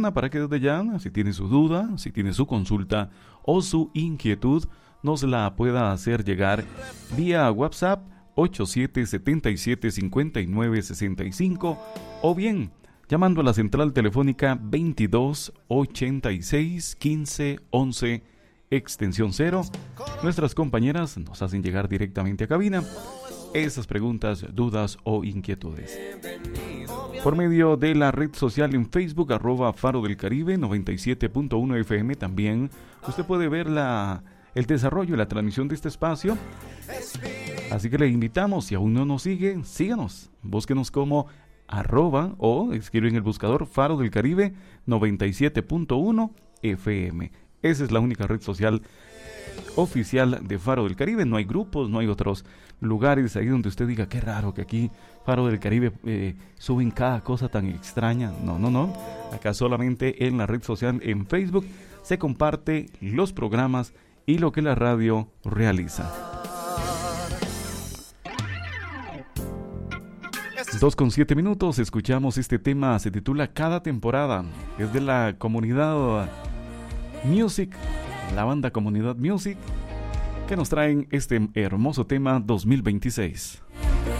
Diana para que desde ya, si tiene su duda, si tiene su consulta o su inquietud, nos la pueda hacer llegar vía WhatsApp 87775965 o bien llamando a la central telefónica 2286-1511 extensión 0. Nuestras compañeras nos hacen llegar directamente a cabina esas preguntas, dudas o inquietudes. Por medio de la red social en Facebook, @Faro del Caribe 97.1 FM, también usted puede ver el desarrollo y la transmisión de este espacio. Así que le invitamos, si aún no nos sigue, síganos, búsquenos como o escribe en el buscador Faro del Caribe 97.1 FM. Esa es la única red social oficial de Faro del Caribe. No hay grupos, no hay otros lugares ahí donde usted diga qué raro que aquí Faro del Caribe suben cada cosa tan extraña. No. Acá solamente en la red social en Facebook se comparte los programas y lo que la radio realiza. 2:07 minutos, escuchamos este tema, se titula Cada Temporada, es de la Comunidad Music, la banda Comunidad Music, que nos traen este hermoso tema 2026.